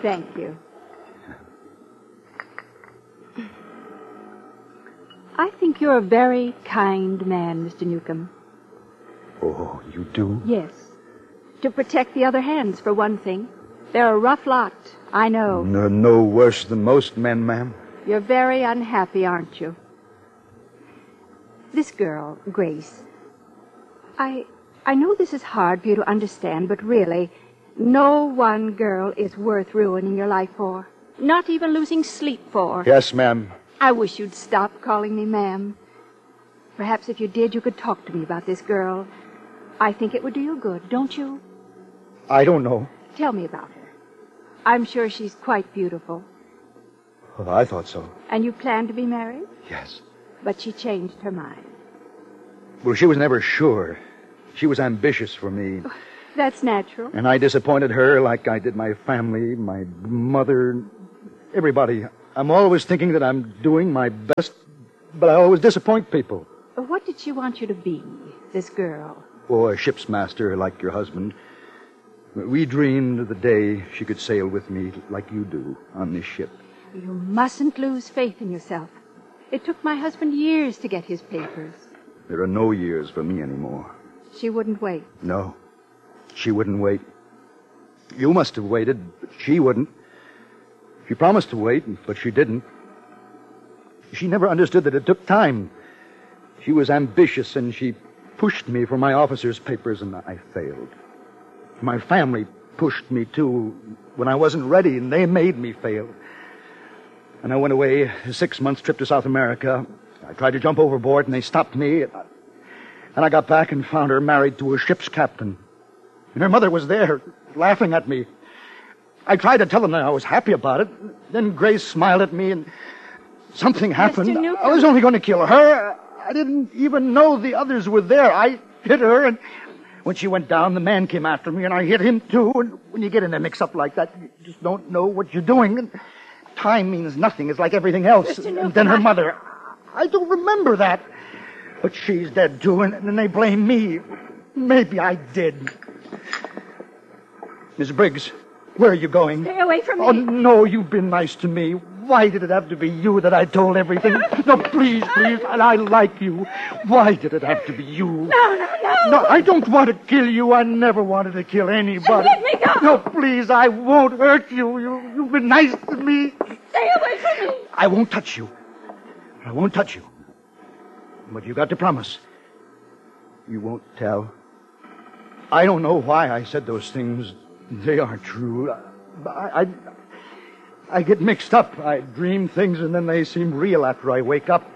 Thank you. I think you're a very kind man, Mr. Newcomb. Oh, you do? Yes. To protect the other hands, for one thing. They're a rough lot, I know. No worse than most men, ma'am. You're very unhappy, aren't you? This girl, Grace. I know this is hard for you to understand, but really, no one girl is worth ruining your life for. Not even losing sleep for. Yes, ma'am. I wish you'd stop calling me ma'am. Perhaps if you did, you could talk to me about this girl. I think it would do you good, don't you? I don't know. Tell me about her. I'm sure she's quite beautiful. Well, I thought so. And you plan to be married? Yes. But she changed her mind. Well, she was never sure. She was ambitious for me. That's natural. And I disappointed her like I did my family, my mother, everybody. I'm always thinking that I'm doing my best, but I always disappoint people. What did she want you to be, this girl? Oh, a ship's master like your husband. We dreamed of the day she could sail with me like you do on this ship. You mustn't lose faith in yourself. It took my husband years to get his papers. There are no years for me anymore. She wouldn't wait. No, she wouldn't wait. You must have waited, but she wouldn't. She promised to wait, but she didn't. She never understood that it took time. She was ambitious, and she pushed me for my officer's papers, and I failed. My family pushed me, too, when I wasn't ready, and they made me fail. And I went away, a 6-month trip to South America. I tried to jump overboard, and they stopped me. And I got back and found her married to a ship's captain. And her mother was there, laughing at me. I tried to tell them that I was happy about it. Then Grace smiled at me, and something happened. Mr. Newcomb. I was only going to kill her. I didn't even know the others were there. I hit her, and when she went down, the man came after me, and I hit him, too. And when you get in a mix-up like that, you just don't know what you're doing. And time means nothing. It's like everything else. Mr. Newcomb, And then her mother. I don't remember that. But she's dead, too, and then they blame me. Maybe I did. Miss Briggs, where are you going? Stay away from me. Oh, no, you've been nice to me. Why did it have to be you that I told everything? No, please, and I like you. Why did it have to be you? No. No, I don't want to kill you. I never wanted to kill anybody. Let me go. No, please, I won't hurt you. You've been nice to me. Stay away from me. I won't touch you. I won't touch you. But you got to promise. You won't tell. I don't know why I said those things. They aren't true. I get mixed up. I dream things and then they seem real after I wake up.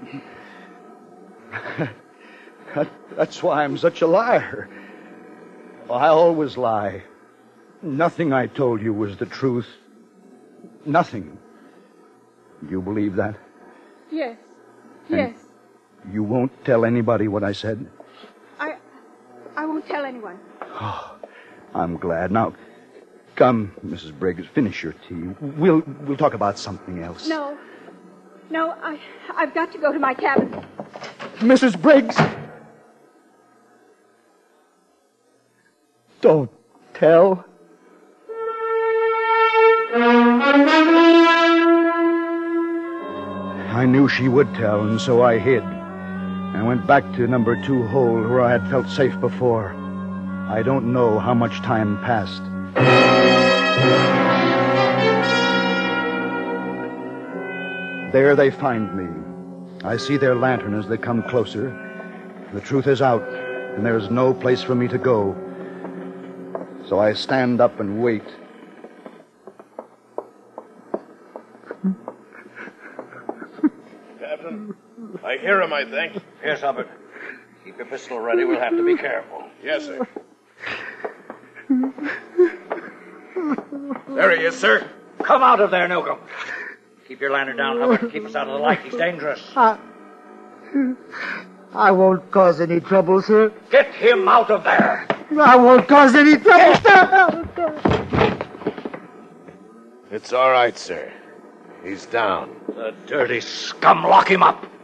That's why I'm such a liar. I always lie. Nothing I told you was the truth. Nothing. You believe that? Yes. You won't tell anybody what I said? I won't tell anyone. Oh, I'm glad. Now, come, Mrs. Briggs, finish your tea. We'll talk about something else. No, I've got to go to my cabin. Mrs. Briggs! Don't tell. I knew she would tell, and so I hid. I went back to number 2 hole where I had felt safe before. I don't know how much time passed. There they find me. I see their lantern as they come closer. The truth is out, and there is no place for me to go. So I stand up and wait. Captain, I hear him, I think. Yes, Hubbard. Keep your pistol ready. We'll have to be careful. Yes, sir. There he is, sir. Come out of there, Newcomb. Keep your lantern down, Hubbard. Keep us out of the light. He's dangerous. I won't cause any trouble, sir. Get him out of there. I won't cause any trouble, sir. It's all right, sir. He's down. The dirty scum. Lock him up.